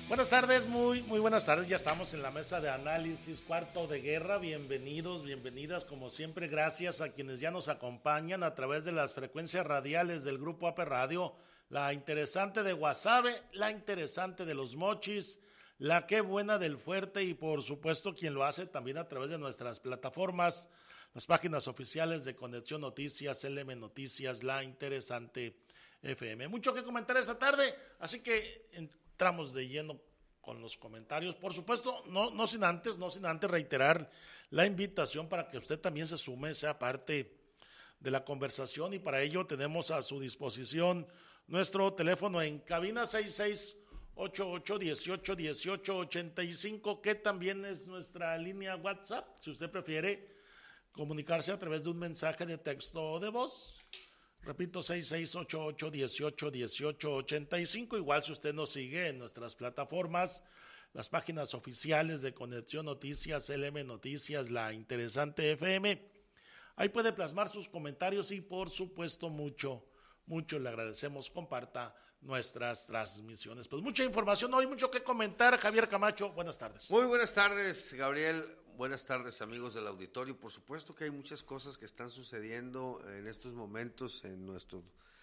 Buenas tardes, muy buenas tardes. Ya estamos en la mesa de análisis, cuarto de guerra. Bienvenidos, bienvenidas. Como siempre, gracias a quienes ya nos acompañan a través de las frecuencias radiales del Grupo AP Radio, la interesante de Guasave, la interesante de Los Mochis, la Qué Buena del Fuerte y por supuesto quien lo hace también a través de nuestras plataformas, las páginas oficiales de Conexión Noticias, LM Noticias, la interesante FM. Mucho que comentar esta tarde, así que entramos de lleno con los comentarios. Por supuesto, no sin antes reiterar la invitación para que usted también se sume, sea parte de la conversación, y para ello tenemos a su disposición nuestro teléfono en cabina 6688181885, que también es nuestra línea WhatsApp, si usted prefiere comunicarse a través de un mensaje de texto o de voz. Repito, 6688181885. Igual si usted nos sigue en nuestras plataformas, las páginas oficiales de Conexión Noticias, LM Noticias, la interesante FM, ahí puede plasmar sus comentarios y por supuesto mucho le agradecemos, comparta nuestras transmisiones. Pues mucha información hoy, mucho que comentar. Javier Camacho, buenas tardes. Muy buenas tardes, Gabriel. Buenas tardes, amigos del auditorio. Por supuesto que hay muchas cosas que están sucediendo en estos momentos en nuestro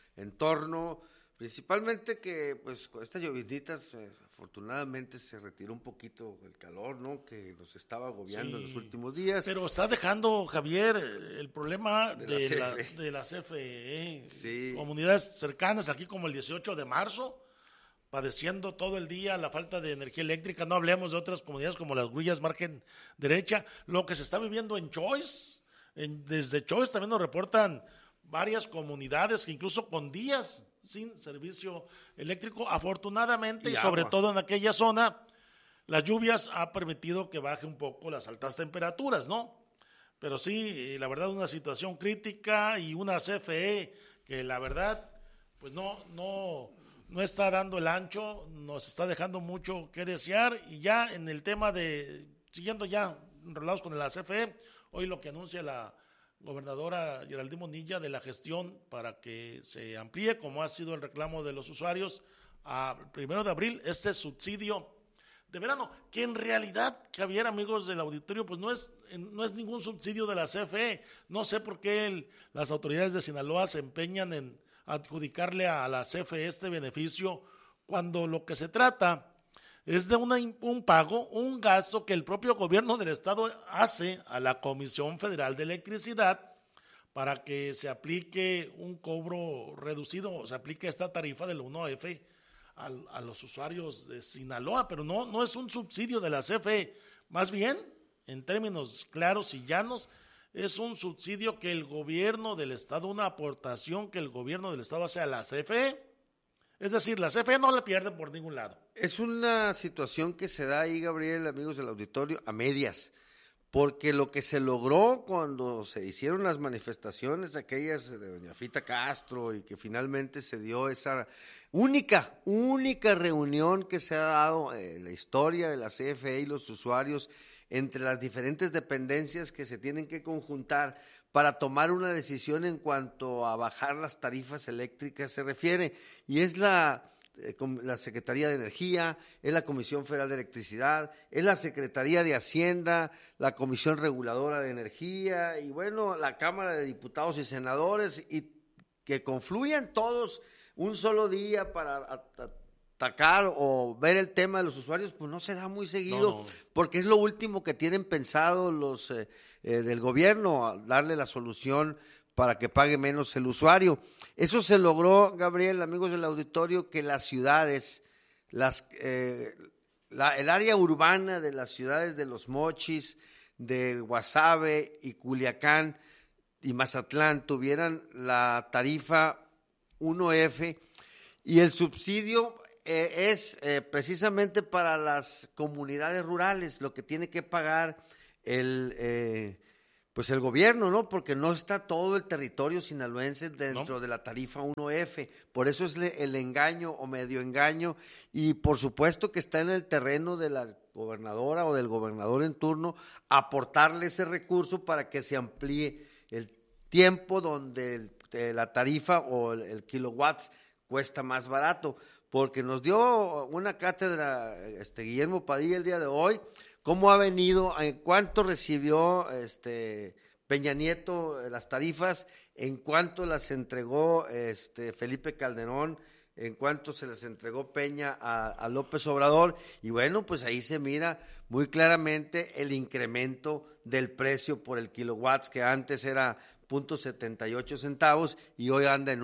entorno, principalmente que pues con estas lloviznitas afortunadamente se retiró un poquito el calor, ¿no?, que nos estaba agobiando en los últimos días. Pero está dejando, Javier, el problema de la CFE. Sí. Comunidades cercanas aquí como el 18 de marzo, padeciendo todo el día la falta de energía eléctrica. No hablemos de otras comunidades como las Huillas, margen derecha, lo que se está viviendo en Choice. Desde Choice también nos reportan varias comunidades que incluso con días sin servicio eléctrico. Afortunadamente, y sobre todo en aquella zona, las lluvias ha permitido que baje un poco las altas temperaturas, ¿no? Pero sí, la verdad, una situación crítica y una CFE que la verdad, pues no está dando el ancho, nos está dejando mucho que desear. Y ya en el tema de, siguiendo ya enrolados con la CFE, hoy lo que anuncia la gobernadora Geraldine Bonilla de la gestión para que se amplíe, como ha sido el reclamo de los usuarios, a 1 de abril, este subsidio de verano, que en realidad, Javier, amigos del auditorio, pues no es ningún subsidio de la CFE. No sé por qué las autoridades de Sinaloa se empeñan en adjudicarle a la CFE este beneficio, cuando lo que se trata es de un pago, un gasto que el propio gobierno del estado hace a la Comisión Federal de Electricidad para que se aplique un cobro reducido, se aplique esta tarifa del 1F a los usuarios de Sinaloa, pero no es un subsidio de la CFE, más bien, en términos claros y llanos, es un subsidio que el gobierno del estado, una aportación que el gobierno del estado hace a la CFE. Es decir, la CFE no la pierde por ningún lado. Es una situación que se da ahí, Gabriel, amigos del auditorio, a medias, porque lo que se logró cuando se hicieron las manifestaciones aquellas de doña Fita Castro y que finalmente se dio esa única reunión que se ha dado en la historia de la CFE y los usuarios entre las diferentes dependencias que se tienen que conjuntar para tomar una decisión en cuanto a bajar las tarifas eléctricas se refiere, y es la Secretaría de Energía, es la Comisión Federal de Electricidad, es la Secretaría de Hacienda, la Comisión Reguladora de Energía y bueno, la Cámara de Diputados y Senadores, y que confluyan todos un solo día para atacar o ver el tema de los usuarios, pues no se da muy seguido, porque es lo último que tienen pensado los del gobierno, darle la solución para que pague menos el usuario. Eso se logró, Gabriel, amigos del auditorio, que las ciudades, el área urbana de las ciudades de Los Mochis, de Guasave y Culiacán y Mazatlán tuvieran la tarifa 1F, y el subsidio es precisamente para las comunidades rurales, lo que tiene que pagar el gobierno, ¿no? Porque no está todo el territorio sinaloense dentro de la tarifa 1F, por eso es el engaño o medio engaño, y por supuesto que está en el terreno de la gobernadora o del gobernador en turno aportarle ese recurso para que se amplíe el tiempo donde la tarifa o el kilowatts cuesta más barato, porque nos dio una cátedra Guillermo Padilla el día de hoy, cómo ha venido, en cuánto recibió Peña Nieto las tarifas, en cuánto las entregó Felipe Calderón, en cuanto se les entregó Peña a López Obrador, y bueno, pues ahí se mira muy claramente el incremento del precio por el kilowatts, que antes era .78 y hoy anda en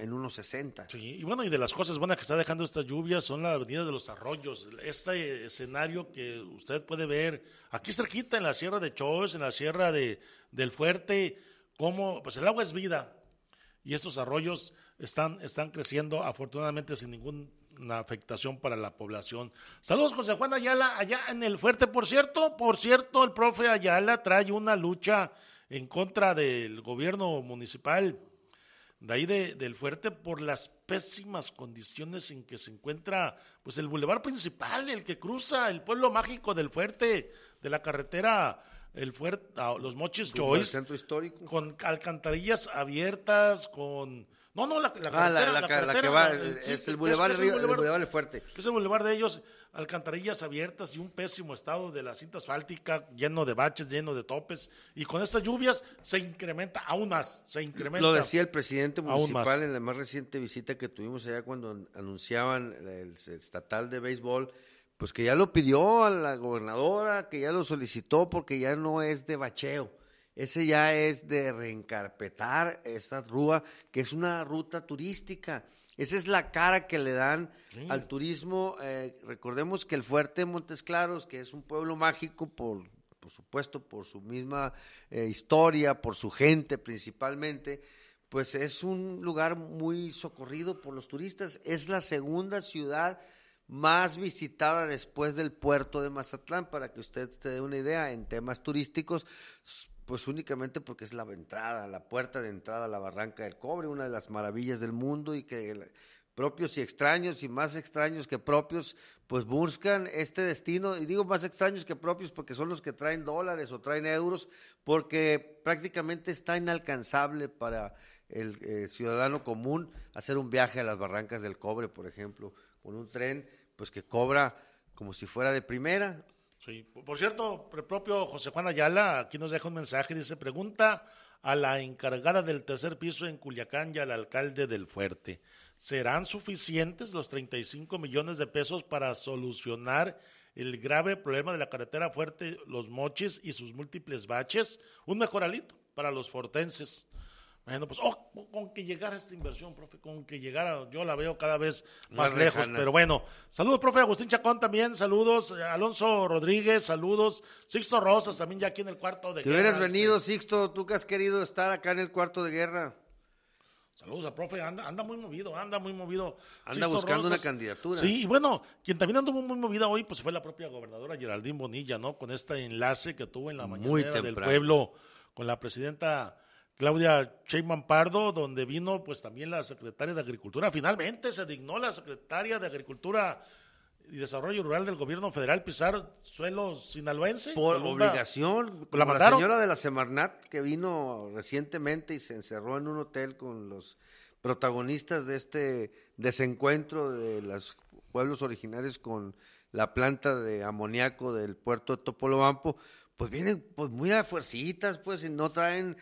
1.60. Sí, y bueno, y de las cosas buenas que está dejando estas lluvias son la avenida de los Arroyos, este escenario que usted puede ver aquí cerquita en la Sierra de Choix, en la Sierra del Fuerte, como pues el agua es vida, y estos arroyos están creciendo afortunadamente sin ninguna afectación para la población. Saludos, José Juan Ayala, allá en el Fuerte. Por cierto, el profe Ayala trae una lucha en contra del gobierno municipal de ahí del Fuerte por las pésimas condiciones en que se encuentra pues el bulevar principal, el que cruza el pueblo mágico del Fuerte, de la carretera el Fuerte, Los Mochis Choix, el centro histórico, con alcantarillas abiertas, con la carretera que va, es el bulevar del Fuerte, que es el bulevar de ellos, alcantarillas abiertas y un pésimo estado de la cinta asfáltica, lleno de baches, lleno de topes, y con estas lluvias se incrementa aún más, Lo decía el presidente municipal en la más reciente visita que tuvimos allá cuando anunciaban el estatal de béisbol, pues que ya lo pidió a la gobernadora, que ya lo solicitó porque ya no es de bacheo. Ese ya es de reencarpetar esa rúa, que es una ruta turística. Esa es la cara que le dan al turismo. Recordemos que el Fuerte de Montes Claros, que es un pueblo mágico, por supuesto, por su misma historia, por su gente principalmente, pues es un lugar muy socorrido por los turistas. Es la segunda ciudad más visitada después del puerto de Mazatlán, para que usted se dé una idea en temas turísticos, pues únicamente porque es la puerta de entrada a la Barranca del Cobre, una de las maravillas del mundo, y que propios y extraños, y más extraños que propios, pues buscan este destino, y digo más extraños que propios porque son los que traen dólares o traen euros, porque prácticamente está inalcanzable para el ciudadano común hacer un viaje a las Barrancas del Cobre, por ejemplo, con un tren pues que cobra como si fuera de primera. Sí, por cierto, el propio José Juan Ayala aquí nos deja un mensaje, dice: pregunta a la encargada del tercer piso en Culiacán y al alcalde del Fuerte, ¿serán suficientes los 35 millones de pesos para solucionar el grave problema de la carretera Fuerte Los Mochis y sus múltiples baches? Un mejoralito para los fortenses. Bueno, pues con que llegara esta inversión, profe, con que llegara, yo la veo cada vez más lejos, pero bueno. Saludos, profe Agustín Chacón también, saludos, Alonso Rodríguez, saludos, Sixto Rosas también ya aquí en el cuarto de guerra. Te hubieras venido, Sixto, tú que has querido estar acá en el cuarto de guerra. Saludos al profe, anda muy movido. Anda Sixto buscando Rosas, una candidatura. Sí, y bueno, quien también anduvo muy movida hoy, pues fue la propia gobernadora Geraldine Bonilla, ¿no? Con este enlace que tuvo en la mañanera del pueblo con la presidenta Claudia Sheinbaum Pardo, donde vino pues también la secretaria de Agricultura. Finalmente se dignó la secretaria de Agricultura y Desarrollo Rural del gobierno federal pisar suelo sinaloense. Por obligación, como la señora de la Semarnat que vino recientemente y se encerró en un hotel con los protagonistas de este desencuentro de los pueblos originarios con la planta de amoníaco del puerto de Topolobampo, pues vienen pues muy a fuercitas, pues, y no traen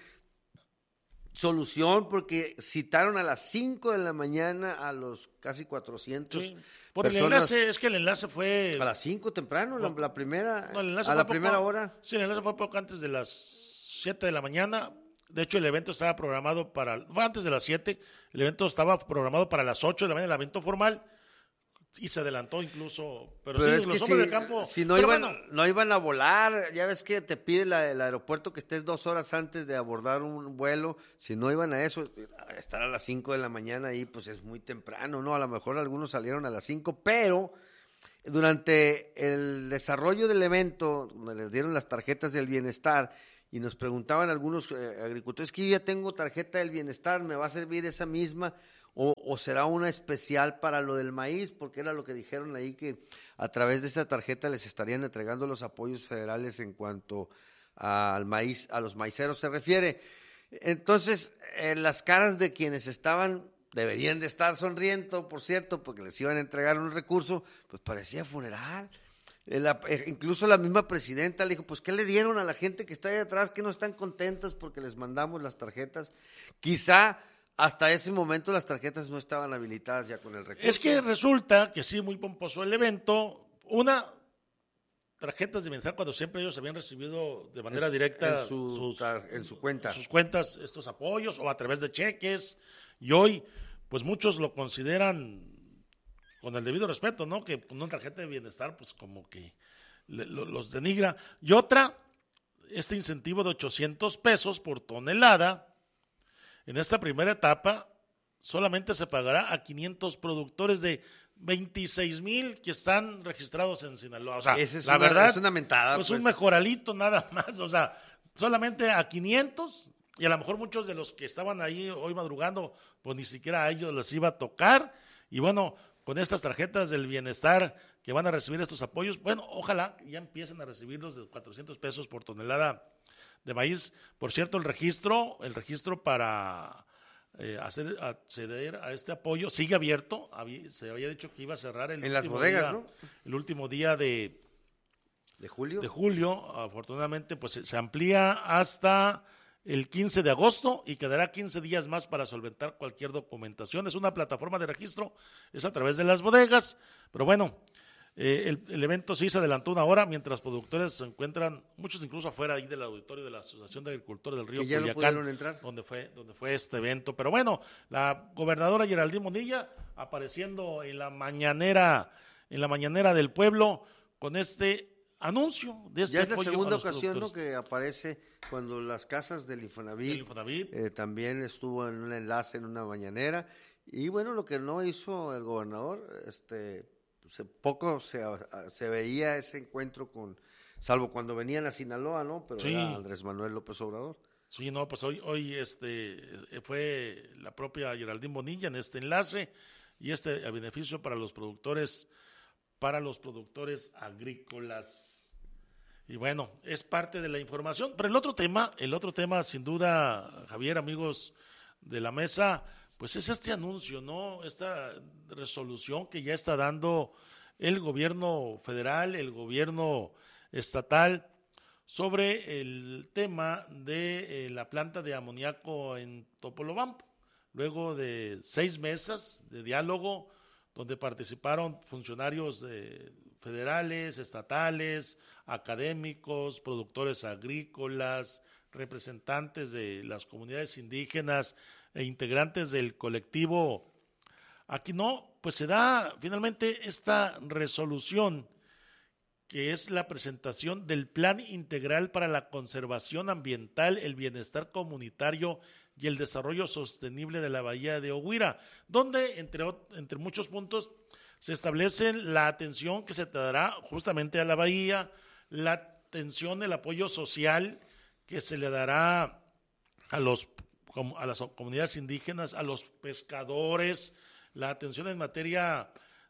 solución, porque citaron a las 5 de la mañana a los casi 400 por personas. El enlace, es que el enlace fue a las 5 temprano, la primera, a la primera hora. Sí, el enlace fue poco antes de las 7 de la mañana. De hecho, el evento estaba programado fue antes de las 7, el evento estaba programado para las 8 de la mañana, el evento formal, y se adelantó incluso, pero sí, es los hombres de campo. Si no iban a volar, ya ves que te pide el aeropuerto que estés 2 horas antes de abordar un vuelo. Si no iban a eso, estar a las 5 de la mañana ahí, pues es muy temprano, ¿no? A lo mejor algunos salieron a las 5, pero durante el desarrollo del evento, donde les dieron las tarjetas del bienestar, y nos preguntaban algunos agricultores, que yo ya tengo tarjeta del bienestar, ¿me va a servir esa misma? ¿O será una especial para lo del maíz? Porque era lo que dijeron ahí, que a través de esa tarjeta les estarían entregando los apoyos federales en cuanto al maíz, a los maiceros se refiere. Entonces, las caras de quienes estaban deberían de estar sonriendo, por cierto, porque les iban a entregar un recurso, pues parecía funeral. Incluso la misma presidenta le dijo, pues ¿qué le dieron a la gente que está ahí atrás, que no están contentas porque les mandamos las tarjetas? Quizá hasta ese momento las tarjetas no estaban habilitadas ya con el recurso. Es que resulta que sí, muy pomposo el evento. Tarjetas de bienestar cuando siempre ellos habían recibido de manera directa en su cuenta. En sus cuentas estos apoyos o a través de cheques. Y hoy, pues muchos lo consideran con el debido respeto, ¿no? Que una tarjeta de bienestar, pues como que los denigra. Y otra, este incentivo de 800 pesos por tonelada, en esta primera etapa, solamente se pagará a 500 productores de 26,000 que están registrados en Sinaloa. O sea, la verdad, es una mentada. Pues un mejoralito nada más. O sea, solamente a 500, y a lo mejor muchos de los que estaban ahí hoy madrugando, pues ni siquiera a ellos les iba a tocar. Y bueno, con estas tarjetas del bienestar que van a recibir estos apoyos, bueno, ojalá ya empiecen a recibirlos de 400 pesos por tonelada de maíz. Por cierto, el registro para acceder a este apoyo sigue abierto. Se había dicho que iba a cerrar en las bodegas, ¿no? El último día de julio. De julio, afortunadamente, pues se amplía hasta el 15 de agosto y quedará 15 días más para solventar cualquier documentación. Es una plataforma de registro, es a través de las bodegas, pero bueno, el evento sí se adelantó una hora, mientras productores se encuentran, muchos incluso afuera ahí del auditorio de la Asociación de Agricultores del Río que ya Culiacán, no pudieron entrar, donde fue este evento. Pero bueno, la gobernadora Geraldine Bonilla apareciendo en la mañanera del pueblo con este anuncio de este ya es la apoyo segunda a los ocasión, ¿no?, productores. que aparece cuando las casas del Infonavit. También estuvo en un enlace en una mañanera. Y bueno, lo que no hizo el gobernador, poco se veía ese encuentro salvo cuando venían a Sinaloa, ¿no? Pero sí, era Andrés Manuel López Obrador. Sí, no, pues hoy fue la propia Geraldine Bonilla en este enlace y a beneficio para los productores agrícolas. Y bueno, es parte de la información. Pero el otro tema, sin duda, Javier, amigos de la mesa, pues es este anuncio, ¿no? Esta resolución que ya está dando el gobierno federal, el gobierno estatal, sobre el tema de la planta de amoníaco en Topolobampo. Luego de 6 mesas de diálogo, donde participaron funcionarios federales, estatales, académicos, productores agrícolas, representantes de las comunidades indígenas e integrantes del colectivo Aquino, pues se da finalmente esta resolución, que es la presentación del Plan Integral para la Conservación Ambiental, el Bienestar Comunitario y el Desarrollo Sostenible de la Bahía de Oguira, donde, entre muchos puntos, se establece la atención que se dará justamente a la bahía, la atención, el apoyo social que se le dará a las comunidades indígenas, a los pescadores, la atención en materia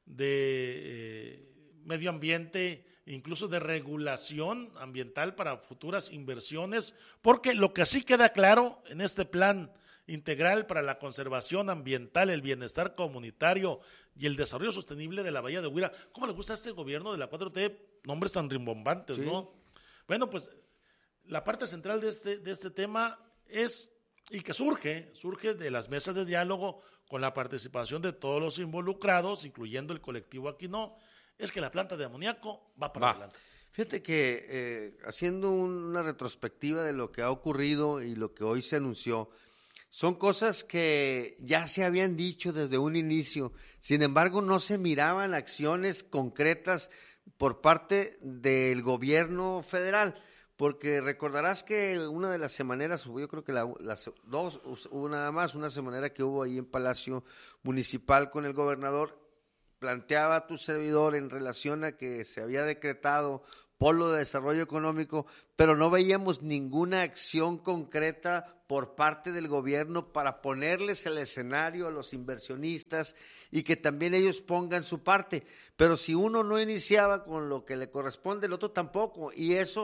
de medio ambiente, incluso de regulación ambiental para futuras inversiones, porque lo que sí queda claro en este plan integral para la conservación ambiental, el bienestar comunitario y el desarrollo sostenible de la Bahía de Oguira. ¿Cómo le gusta a este gobierno de la 4T? Nombres tan rimbombantes, sí, ¿no? Bueno, pues la parte central de este tema es, y que surge de las mesas de diálogo con la participación de todos los involucrados, incluyendo el colectivo Aquino, es que la planta de amoníaco va para adelante. Fíjate que haciendo una retrospectiva de lo que ha ocurrido y lo que hoy se anunció, son cosas que ya se habían dicho desde un inicio. Sin embargo, no se miraban acciones concretas por parte del gobierno federal, porque recordarás que una de las semaneras, yo creo que las dos, hubo nada más, una semanera que hubo ahí en Palacio Municipal con el gobernador, planteaba a tu servidor en relación a que se había decretado polo de desarrollo económico, pero no veíamos ninguna acción concreta por parte del gobierno para ponerles el escenario a los inversionistas y que también ellos pongan su parte. Pero si uno no iniciaba con lo que le corresponde, el otro tampoco, y eso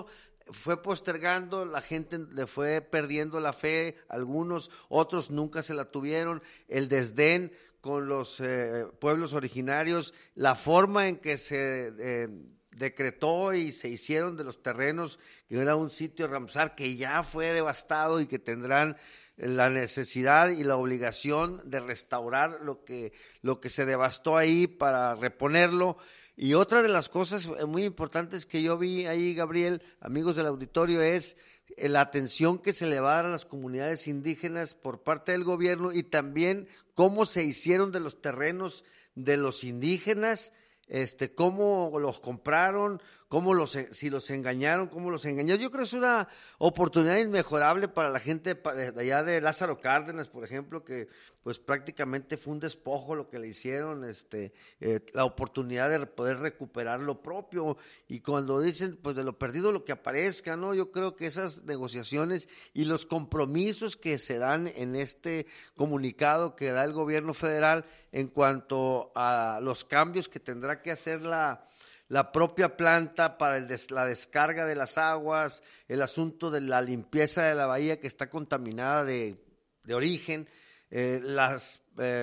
fue postergando, la gente le fue perdiendo la fe, algunos, otros nunca se la tuvieron, el desdén con los pueblos originarios, la forma en que se decretó y se hicieron de los terrenos, que era un sitio Ramsar que ya fue devastado y que tendrán la necesidad y la obligación de restaurar lo que se devastó ahí para reponerlo. Y otra de las cosas muy importantes que yo vi ahí, Gabriel, amigos del auditorio, es la atención que se le va a dar a las comunidades indígenas por parte del gobierno y también cómo se hicieron de los terrenos de los indígenas, cómo los compraron, si los engañaron, cómo los engañaron. Yo creo que es una oportunidad inmejorable para la gente de allá de Lázaro Cárdenas, por ejemplo, que pues prácticamente fue un despojo lo que le hicieron, la oportunidad de poder recuperar lo propio, y cuando dicen pues de lo perdido lo que aparezca, ¿no? Yo creo que esas negociaciones y los compromisos que se dan en este comunicado que da el gobierno federal en cuanto a los cambios que tendrá que hacer la propia planta para la descarga de las aguas, el asunto de la limpieza de la bahía que está contaminada de origen, las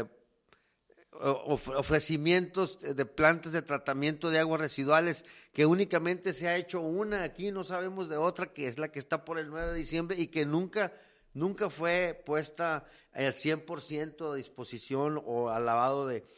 ofrecimientos de plantas de tratamiento de aguas residuales, que únicamente se ha hecho una aquí, no sabemos de otra, que es la que está por el 9 de diciembre y que nunca fue puesta al 100% a disposición o al lavado de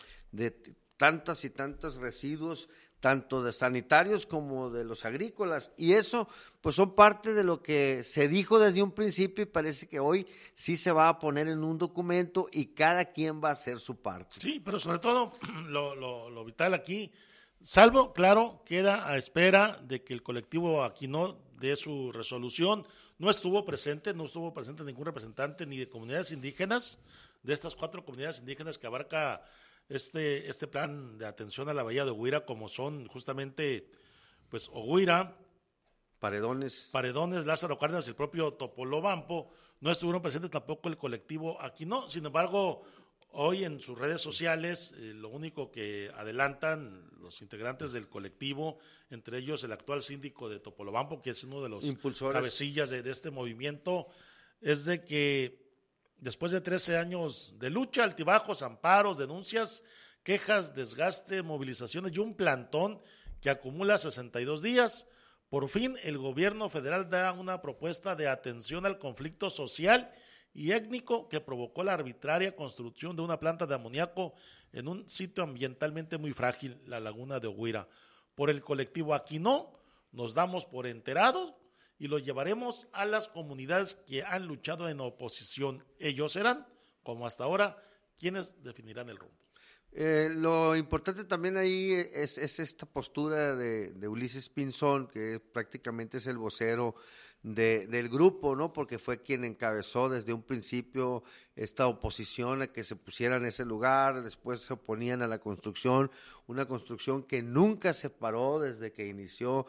tantas y tantos residuos, tanto de sanitarios como de los agrícolas, y eso pues son parte de lo que se dijo desde un principio y parece que hoy sí se va a poner en un documento y cada quien va a hacer su parte. Sí, pero sobre todo lo vital aquí, salvo, claro, queda a espera de que el colectivo Aquino dé su resolución. No estuvo presente ningún representante ni de comunidades indígenas, de estas 4 comunidades indígenas que abarca este plan de atención a la bahía de Oguira, como son justamente pues Oguira, Paredones, Lázaro Cárdenas y el propio Topolobampo. No estuvieron presentes tampoco el colectivo Aquino. Sin embargo, hoy en sus redes sociales lo único que adelantan los integrantes del colectivo, entre ellos el actual síndico de Topolobampo, que es uno de los impulsores, cabecillas de este movimiento, es de que después de 13 años de lucha, altibajos, amparos, denuncias, quejas, desgaste, movilizaciones y un plantón que acumula 62 días, por fin el gobierno federal da una propuesta de atención al conflicto social y étnico que provocó la arbitraria construcción de una planta de amoníaco en un sitio ambientalmente muy frágil, la laguna de Oguira. Por el colectivo Aquino nos damos por enterados y lo llevaremos a las comunidades que han luchado en oposición. Ellos serán, como hasta ahora, quienes definirán el rumbo. Lo importante también ahí es esta postura de Ulises Pinzón, que prácticamente es el vocero del grupo, ¿no? Porque fue quien encabezó desde un principio esta oposición a que se pusiera en ese lugar, después se oponían a la construcción, una construcción que nunca se paró desde que inició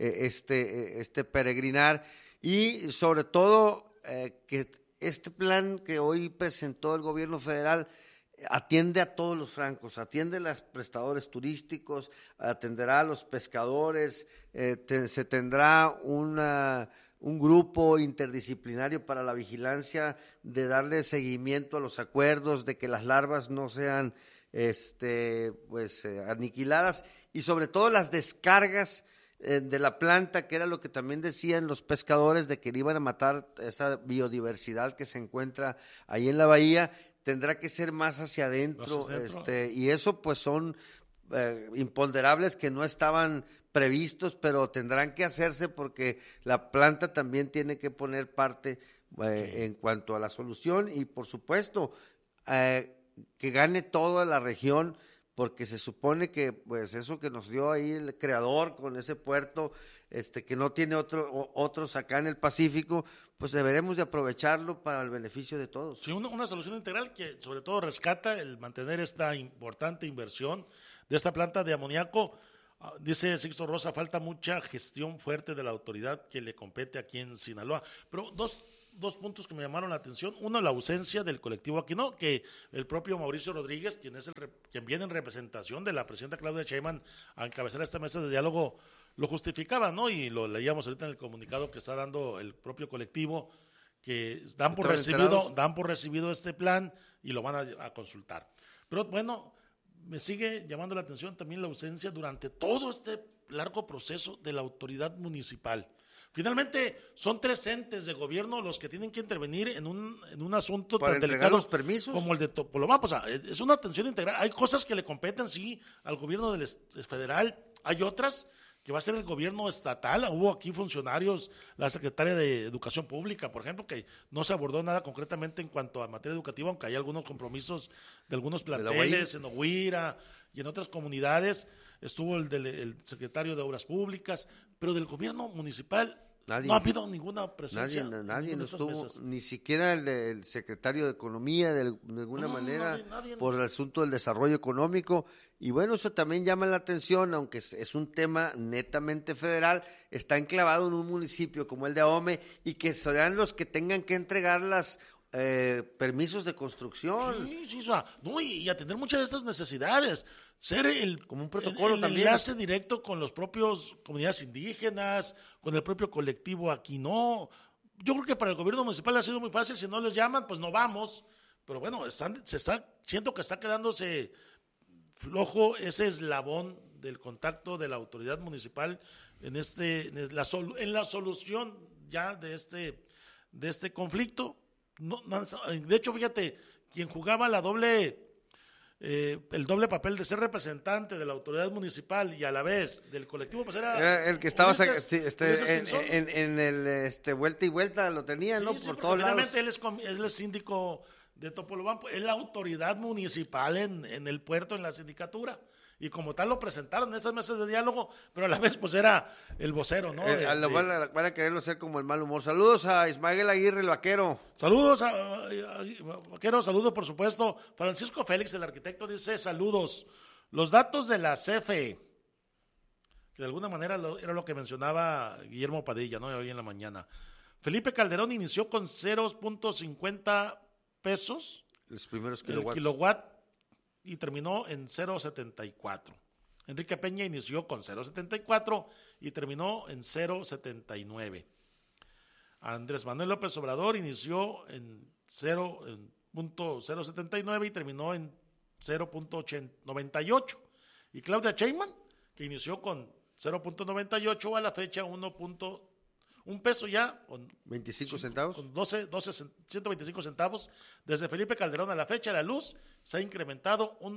este peregrinar, y sobre todo que este plan que hoy presentó el gobierno federal atiende a todos los francos, atiende a los prestadores turísticos, atenderá a los pescadores, se tendrá un grupo interdisciplinario para la vigilancia, de darle seguimiento a los acuerdos, de que las larvas no sean aniquiladas, y sobre todo las descargas de la planta, que era lo que también decían los pescadores, de que iban a matar esa biodiversidad que se encuentra ahí en la bahía. Tendrá que ser más hacia adentro, y eso pues son imponderables que no estaban previstos, pero tendrán que hacerse porque la planta también tiene que poner parte en cuanto a la solución, y por supuesto que gane toda la región, porque se supone que pues eso que nos dio ahí el creador con ese puerto, que no tiene otros acá en el Pacífico, pues deberemos de aprovecharlo para el beneficio de todos. Sí, una solución integral que sobre todo rescata el mantener esta importante inversión de esta planta de amoníaco. Dice Sixto Rosa, falta mucha gestión fuerte de la autoridad que le compete aquí en Sinaloa. Pero dos puntos que me llamaron la atención. Uno, la ausencia del colectivo Aquino, que el propio Mauricio Rodríguez, quien viene en representación de la presidenta Claudia Sheinbaum a encabezar esta mesa de diálogo, lo justificaba, ¿no? Y lo leíamos ahorita en el comunicado que está dando el propio colectivo, que dan por recibido este plan y lo van a consultar. Pero bueno, me sigue llamando la atención también la ausencia durante todo este largo proceso de la autoridad municipal. Finalmente, son 3 entes de gobierno los que tienen que intervenir en un asunto para tan entregar delicado los permisos, como el de Topolobampo. O sea, es una atención integral. Hay cosas que le competen, sí, al gobierno federal. Hay otras que va a ser el gobierno estatal. Hubo aquí funcionarios, la secretaria de Educación Pública, por ejemplo, que no se abordó nada concretamente en cuanto a materia educativa, aunque hay algunos compromisos de algunos planteles en Oguira y en otras comunidades. Estuvo el secretario de Obras Públicas, pero del gobierno municipal no ha habido ninguna presencia. Nadie no estuvo, ni siquiera el secretario de Economía de alguna manera, nadie. Por el asunto del desarrollo económico. Y bueno, eso también llama la atención, aunque es un tema netamente federal, está enclavado en un municipio como el de Ahome y que serán los que tengan que entregar las permisos de construcción. Sí, o sea, no, y atender muchas de estas necesidades. Ser como un protocolo también. Enlace directo con los propios comunidades indígenas, con el propio colectivo aquí, no. Yo creo que para el gobierno municipal ha sido muy fácil, si no les llaman, pues no vamos. Pero bueno, siento que está quedándose flojo ese eslabón del contacto de la autoridad municipal en la solución ya de este conflicto. No, de hecho, fíjate, quien jugaba el doble papel de ser representante de la autoridad municipal y a la vez del colectivo, pues era el que estaba en el vuelta y vuelta, lo tenía, sí, ¿no? Sí, por todos lados. Finalmente él es síndico de Topolobampo, es la autoridad municipal en el puerto, en la sindicatura. Y como tal lo presentaron en esas mesas de diálogo, pero a la vez pues era el vocero, ¿no? Van a quererlo hacer como el mal humor. Saludos a Ismael Aguirre, el vaquero. Saludos a vaquero, saludos por supuesto. Francisco Félix, el arquitecto, dice saludos. Los datos de la CFE, que de alguna manera era lo que mencionaba Guillermo Padilla, ¿no? Hoy en la mañana. Felipe Calderón inició con 0.50 pesos. Los primeros kilowatts. El kilowatt. Y terminó en 0.74. Enrique Peña inició con 0.74 y terminó en 0.79. Andrés Manuel López Obrador inició en 0.079 y terminó en 0.98. Y Claudia Sheinbaum, que inició con 0.98, a la fecha 1 peso ya, con 25 centavos. Con 125 centavos. Desde Felipe Calderón a la fecha, la luz se ha incrementado un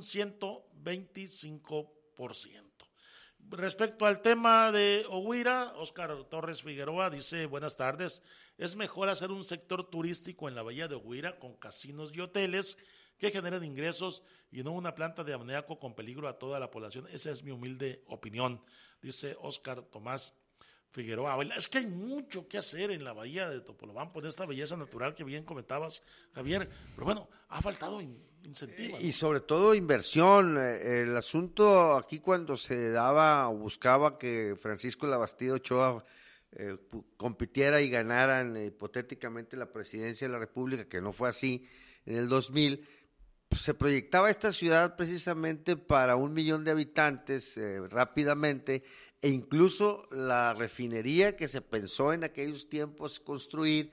125%. Respecto al tema de Oguira, Óscar Torres Figueroa dice, buenas tardes, es mejor hacer un sector turístico en la bahía de Oguira con casinos y hoteles que generen ingresos y no una planta de amoníaco con peligro a toda la población. Esa es mi humilde opinión, dice Óscar Tomás Figueroa. Es que hay mucho que hacer en la bahía de Topolobampo, de esta belleza natural que bien comentabas, Javier, pero bueno, ha faltado incentivo, ¿no? Y sobre todo inversión. El asunto aquí cuando se daba o buscaba que Francisco Labastida Ochoa compitiera y ganaran hipotéticamente la presidencia de la República, que no fue así en el 2000, pues, se proyectaba esta ciudad precisamente para 1 millón de habitantes rápidamente, e incluso la refinería que se pensó en aquellos tiempos construir,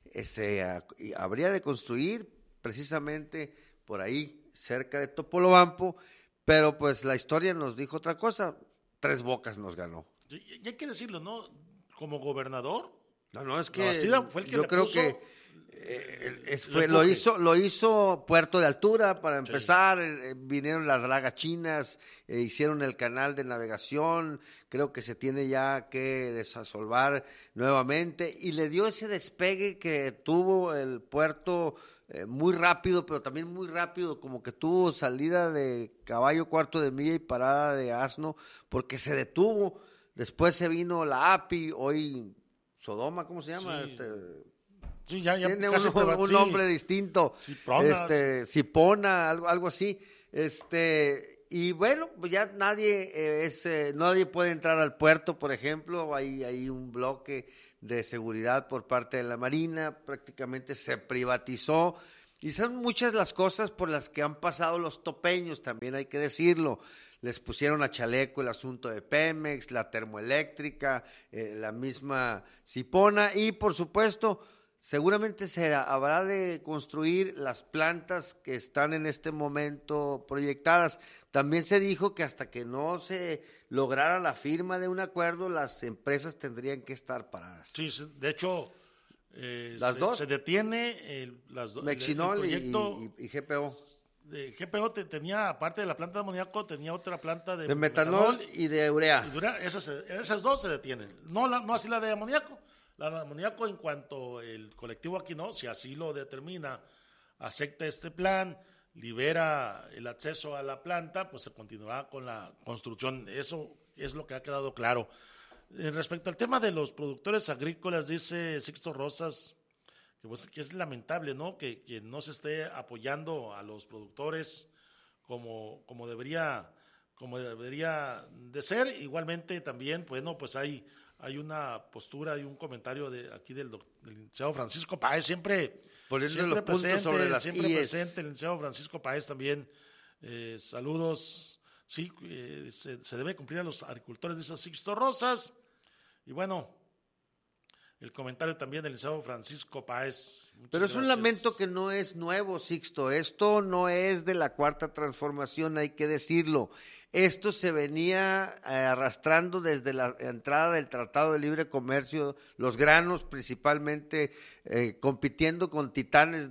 habría de construir precisamente por ahí, cerca de Topolobampo, pero pues la historia nos dijo otra cosa, Tres Bocas nos ganó. Y hay que decirlo, ¿no? Como gobernador. No, es que fue el que yo creo puso... que lo hizo Puerto de Altura para empezar, sí. Vinieron las dragas chinas, hicieron el canal de navegación, creo que se tiene ya que desasolvar nuevamente, y le dio ese despegue que tuvo el puerto muy rápido, pero también muy rápido, como que tuvo salida de caballo, cuarto de milla y parada de asno, porque se detuvo. Después se vino la API, hoy Sodoma, ¿cómo se llama? Sí. Sí, ya tiene un nombre distinto, Cipona, algo así, y bueno, pues ya nadie puede entrar al puerto, por ejemplo, hay un bloque de seguridad por parte de la Marina, prácticamente se privatizó, y son muchas las cosas por las que han pasado los topeños, también hay que decirlo. les pusieron a chaleco el asunto de Pemex, la termoeléctrica, la misma Cipona y por supuesto seguramente se habrá de construir las plantas que están en este momento proyectadas. También se dijo que hasta que no se lograra la firma de un acuerdo, las empresas tendrían que estar paradas. Sí, de hecho, las dos se detiene Mexinol el proyecto y GPO. GPO tenía, aparte de la planta de amoníaco, tenía otra planta de metanol y de urea. Esas dos se detienen. No así la de amoníaco. La de amoníaco, en cuanto el colectivo aquí no, si así lo determina, acepta este plan, libera el acceso a la planta, pues se continuará con la construcción. Eso es lo que ha quedado claro. Respecto al tema de los productores agrícolas, dice Sixto Rosas, que es lamentable, ¿no? Que no se esté apoyando a los productores como debería de ser. Igualmente también, bueno, pues hay una postura y un comentario de aquí del licenciado Francisco Páez, siempre presente, sobre las siempre IES. Presente, el licenciado Francisco Páez también. Saludos, sí, se debe cumplir a los agricultores, dice Sixto Rosas. Y bueno, el comentario también del licenciado Francisco Páez. Pero es un lamento que no es nuevo, Sixto. Esto no es de la Cuarta Transformación, hay que decirlo. Esto se venía arrastrando desde la entrada del Tratado de Libre Comercio, los granos principalmente compitiendo con titanes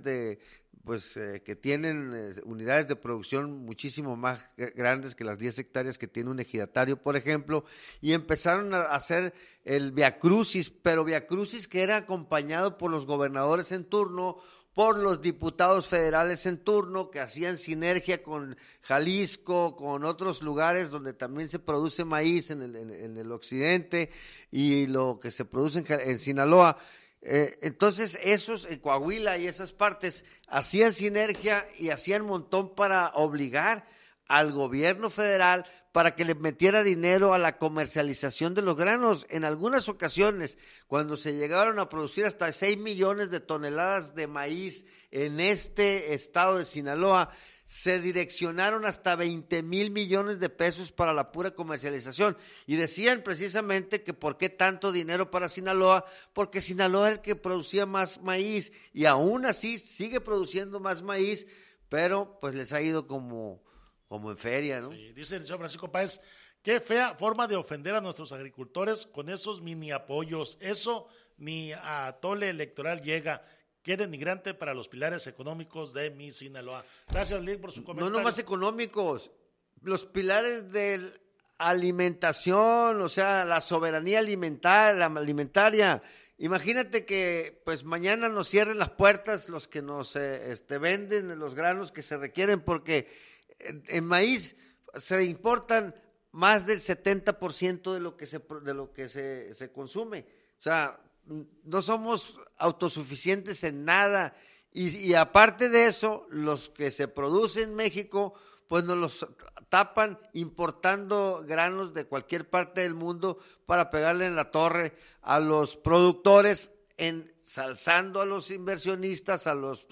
que tienen unidades de producción muchísimo más grandes que las 10 hectáreas que tiene un ejidatario, por ejemplo, y empezaron a hacer el viacrucis, pero viacrucis que era acompañado por los gobernadores en turno, por los diputados federales en turno, que hacían sinergia con Jalisco, con otros lugares donde también se produce maíz en el occidente y lo que se produce en Sinaloa. Entonces esos, en Coahuila y esas partes, hacían sinergia y hacían montón para obligar al gobierno federal para que le metiera dinero a la comercialización de los granos. En algunas ocasiones, cuando se llegaron a producir hasta 6 millones de toneladas de maíz en este estado de Sinaloa, se direccionaron hasta 20,000 millones de pesos para la pura comercialización. Y decían precisamente que por qué tanto dinero para Sinaloa, porque Sinaloa es el que producía más maíz y aún así sigue produciendo más maíz, pero pues les ha ido como en feria, ¿no? Sí, dice el señor Francisco Páez, qué fea forma de ofender a nuestros agricultores con esos mini apoyos. Eso ni a tole electoral llega. Qué denigrante para los pilares económicos de mi Sinaloa. Gracias, Lil, por su comentario. No nomás económicos, los pilares de alimentación, o sea, la soberanía alimentaria. Imagínate que pues mañana nos cierren las puertas los que nos venden los granos que se requieren, porque en maíz se importan más del 70% de lo que se consume. O sea, no somos autosuficientes en nada. Y aparte de eso, los que se producen en México, pues nos los tapan importando granos de cualquier parte del mundo para pegarle en la torre a los productores, ensalzando a los inversionistas, a los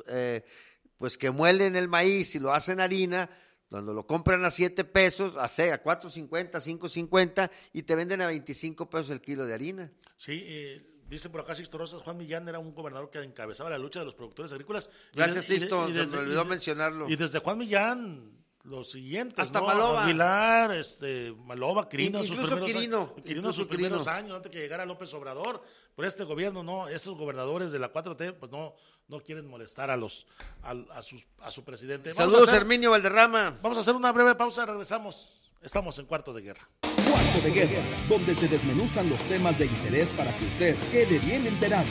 pues que muelen el maíz y lo hacen harina, cuando lo compran a 7 pesos, a 4.50, 5.50 y te venden a 25 pesos el kilo de harina. Sí, dice por acá Sixto Rosas, Juan Millán era un gobernador que encabezaba la lucha de los productores agrícolas. Gracias, Sixto, se me olvidó mencionarlo. Y desde Juan Millán, los siguientes, hasta ¿no? Maloba. Aguilar, Maloba, Quirino, Incluso sus primeros años, antes que llegara López Obrador. Por este gobierno, no, esos gobernadores de la 4T, pues no quieren molestar a su presidente. Saludos, Herminio Valderrama. Vamos a hacer una breve pausa, regresamos. Estamos en Cuarto de Guerra. Cuarto de Guerra, donde se desmenuzan los temas de interés para que usted quede bien enterado.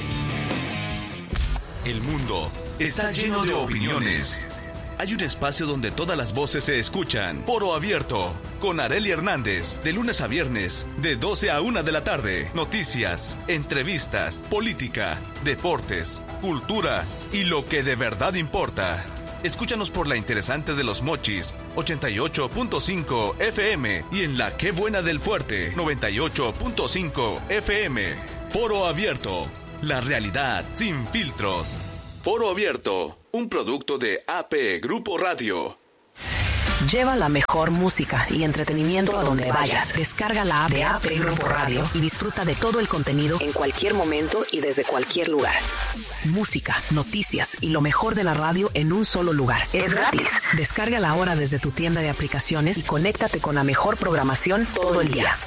El mundo está lleno de opiniones. Hay un espacio donde todas las voces se escuchan. Foro Abierto, con Arely Hernández, de lunes a viernes, de 12 a 1 de la tarde. Noticias, entrevistas, política, deportes, cultura y lo que de verdad importa. Escúchanos por la interesante de Los Mochis, 88.5 FM, y en la Qué Buena del Fuerte, 98.5 FM. Foro Abierto, la realidad sin filtros. Foro Abierto, un producto de AP Grupo Radio. Lleva la mejor música y entretenimiento a donde vayas. Descarga la app de AP Grupo Radio y disfruta de todo el contenido en cualquier momento y desde cualquier lugar. Música, noticias y lo mejor de la radio en un solo lugar. Es gratis. Descárgala ahora desde tu tienda de aplicaciones y conéctate con la mejor programación todo el día.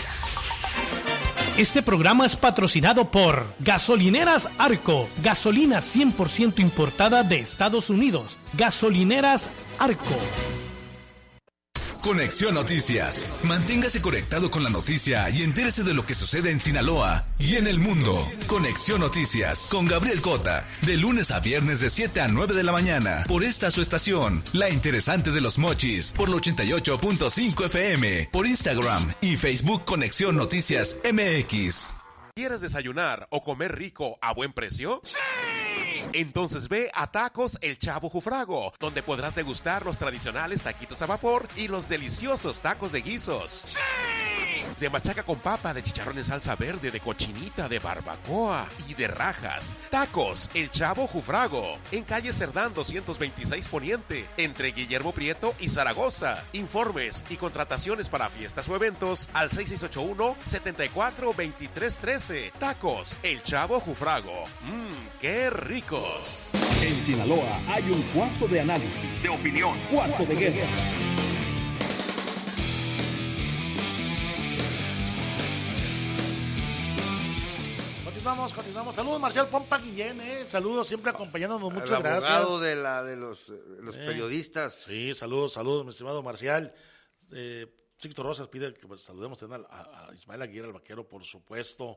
Este programa es patrocinado por Gasolineras Arco, gasolina 100% importada de Estados Unidos. Gasolineras Arco. Conexión Noticias. Manténgase conectado con la noticia y entérese de lo que sucede en Sinaloa y en el mundo. Conexión Noticias con Gabriel Cota, de lunes a viernes de 7 a 9 de la mañana, por esta su estación, La Interesante de los Mochis, por el 88.5 FM, por Instagram y Facebook Conexión Noticias MX. ¿Quieres desayunar o comer rico a buen precio? ¡Sí! Entonces ve a Tacos El Chavo Jufrago, donde podrás degustar los tradicionales taquitos a vapor y los deliciosos tacos de guisos. ¡Sí! De machaca con papa, de chicharrón en salsa verde, de cochinita, de barbacoa y de rajas. Tacos El Chavo Jufrago, en calle Cerdán 226 Poniente, entre Guillermo Prieto y Zaragoza. Informes y contrataciones para fiestas o eventos al 6681-742313. Tacos El Chavo Jufrago. ¡Qué ricos! En Sinaloa hay un cuarto de análisis, de opinión, cuarto de guerra. Continuamos. Saludos, Marcial Pompa Guillén, saludos, siempre acompañándonos, muchas gracias. El abogado de los periodistas. Sí, saludos, mi estimado Marcial. Sixto Rosas pide que saludemos también a Ismael Aguirre, el vaquero, por supuesto.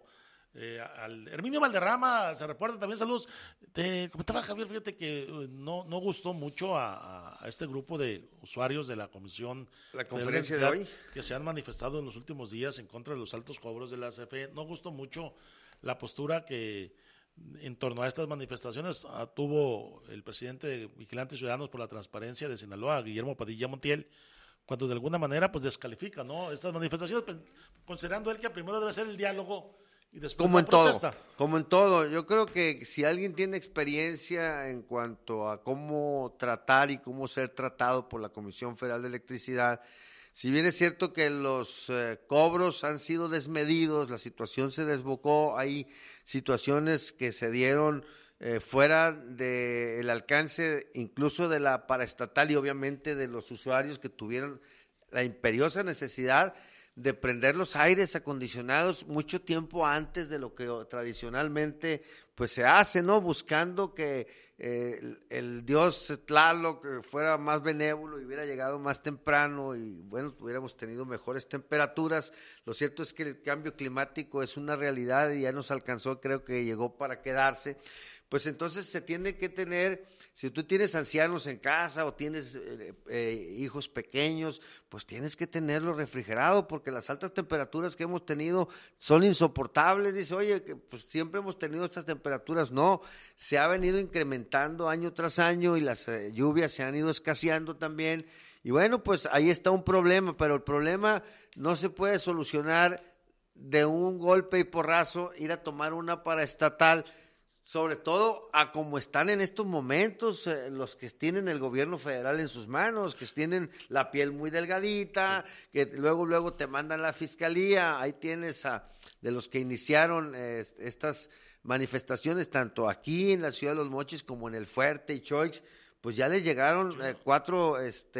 Al Herminio Valderrama se reporta también, saludos. Te comentaba, Javier, fíjate que no gustó mucho a este grupo de usuarios de la comisión. La conferencia de hoy. Que se han manifestado en los últimos días en contra de los altos cobros de la CFE. No gustó mucho la postura que en torno a estas manifestaciones tuvo el presidente de Vigilantes Ciudadanos por la Transparencia de Sinaloa, Guillermo Padilla Montiel, cuando de alguna manera pues descalifica, ¿no?, estas manifestaciones, pues, considerando él que primero debe ser el diálogo y después como la protesta. Como en todo, yo creo que si alguien tiene experiencia en cuanto a cómo tratar y cómo ser tratado por la Comisión Federal de Electricidad, si bien es cierto que los cobros han sido desmedidos, la situación se desbocó, hay situaciones que se dieron fuera del alcance incluso de la paraestatal y obviamente de los usuarios que tuvieron la imperiosa necesidad de prender los aires acondicionados mucho tiempo antes de lo que tradicionalmente pues se hace, ¿no? Buscando que el dios Tlaloc fuera más benévolo y hubiera llegado más temprano y bueno, hubiéramos tenido mejores temperaturas. Lo cierto es que el cambio climático es una realidad y ya nos alcanzó, creo que llegó para quedarse. Pues entonces se tiene que tener, si tú tienes ancianos en casa o tienes hijos pequeños, pues tienes que tenerlo refrigerado porque las altas temperaturas que hemos tenido son insoportables. Dice, oye, pues siempre hemos tenido estas temperaturas. No, se ha venido incrementando año tras año y las lluvias se han ido escaseando también. Y bueno, pues ahí está un problema, pero el problema no se puede solucionar de un golpe y porrazo, ir a tomar una paraestatal, sobre todo a como están en estos momentos los que tienen el gobierno federal en sus manos, que tienen la piel muy delgadita, que luego te mandan a la fiscalía. Ahí tienes de los que iniciaron estas manifestaciones, tanto aquí en la ciudad de Los Mochis como en El Fuerte y Choix, pues ya les llegaron 4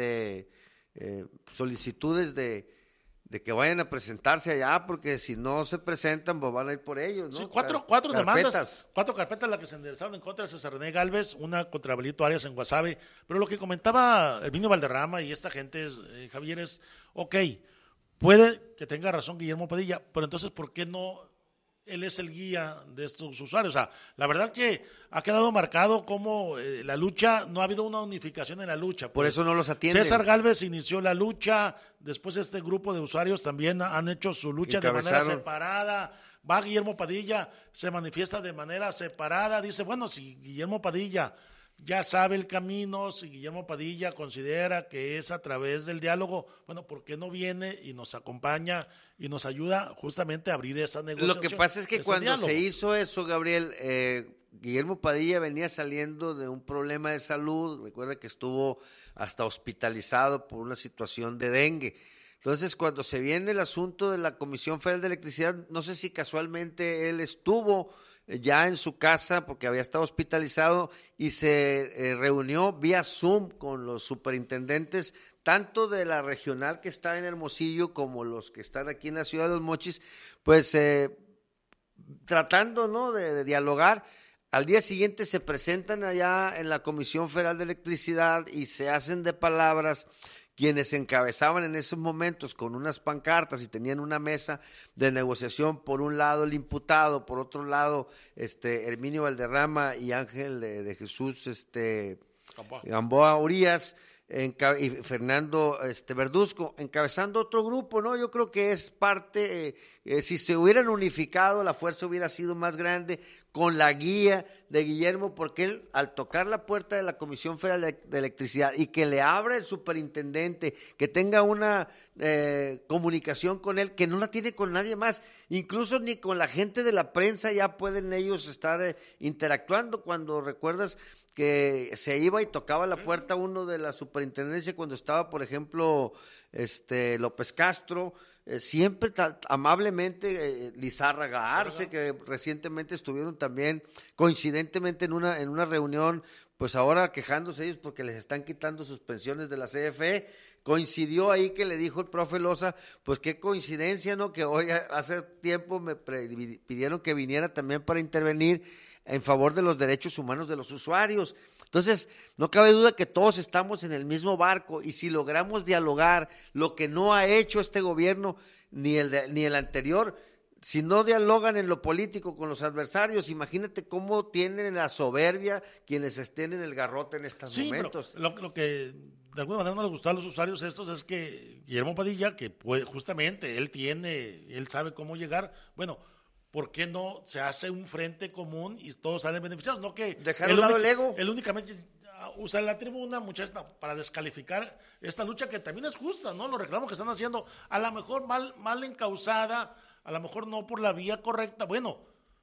solicitudes de que vayan a presentarse allá, porque si no se presentan, pues van a ir por ellos, ¿no? Sí, cuatro demandas, 4 carpetas las que se enderezaron en contra de César René Gálvez, una contra Belito Arias en Guasave, pero lo que comentaba Herminio Valderrama y esta gente, Javier, es, ok, puede que tenga razón Guillermo Padilla, pero entonces, ¿por qué no él es el guía de estos usuarios? O sea, la verdad que ha quedado marcado como la lucha, no ha habido una unificación en la lucha. Por eso no los atienden. César Gálvez inició la lucha, después este grupo de usuarios también han hecho su lucha de manera separada. Va Guillermo Padilla, se manifiesta de manera separada, dice, bueno, si Guillermo Padilla ya sabe el camino, si Guillermo Padilla considera que es a través del diálogo, bueno, ¿por qué no viene y nos acompaña y nos ayuda justamente a abrir esa negociación? Lo que pasa es que cuando se hizo eso, Gabriel, Guillermo Padilla venía saliendo de un problema de salud, recuerda que estuvo hasta hospitalizado por una situación de dengue. Entonces, cuando se viene el asunto de la Comisión Federal de Electricidad, no sé si casualmente él estuvo ya en su casa porque había estado hospitalizado y se reunió vía Zoom con los superintendentes, tanto de la regional que está en Hermosillo como los que están aquí en la ciudad de Los Mochis, pues tratando, ¿no?, de dialogar. Al día siguiente se presentan allá en la Comisión Federal de Electricidad y se hacen de palabras quienes encabezaban en esos momentos con unas pancartas y tenían una mesa de negociación, por un lado el imputado, por otro lado Herminio Valderrama y Ángel de Jesús Gamboa Urías, y Fernando Verduzco, encabezando otro grupo, ¿no? Yo creo que es parte, si se hubieran unificado, la fuerza hubiera sido más grande, con la guía de Guillermo, porque él, al tocar la puerta de la Comisión Federal de Electricidad y que le abra el superintendente, que tenga una comunicación con él, que no la tiene con nadie más, incluso ni con la gente de la prensa ya pueden ellos estar interactuando. Cuando recuerdas que se iba y tocaba la puerta uno de la superintendencia cuando estaba, por ejemplo, López Castro, siempre amablemente, Lizárraga Arce, que recientemente estuvieron también coincidentemente en una reunión, pues ahora quejándose ellos porque les están quitando sus pensiones de la CFE. Coincidió ahí que le dijo el profe Loza, pues qué coincidencia, ¿no?, que hoy hace tiempo me pidieron que viniera también para intervenir en favor de los derechos humanos de los usuarios. Entonces, no cabe duda que todos estamos en el mismo barco, y si logramos dialogar, lo que no ha hecho este gobierno ni el anterior, si no dialogan en lo político con los adversarios, imagínate cómo tienen la soberbia quienes estén en el garrote en estos momentos. Pero lo que de alguna manera no les gustó a los usuarios estos es que Guillermo Padilla, que justamente él sabe cómo llegar, bueno, ¿por qué no se hace un frente común y todos salen beneficiados? No que dejar un lado el ego. Él únicamente usa la tribuna muchas veces para descalificar esta lucha que también es justa, ¿no? Los reclamos que están haciendo, a lo mejor mal encausada, a lo mejor no por la vía correcta. Bueno,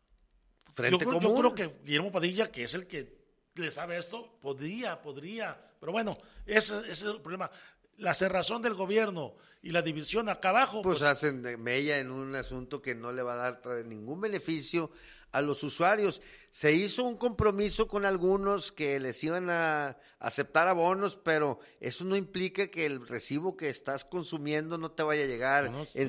yo creo que Guillermo Padilla, que es el que le sabe esto, podría, pero bueno, ese es el problema. La cerrazón del gobierno y la división acá abajo. Pues hacen mella en un asunto que no le va a dar ningún beneficio a los usuarios. Se hizo un compromiso con algunos que les iban a aceptar abonos, pero eso no implica que el recibo que estás consumiendo no te vaya a llegar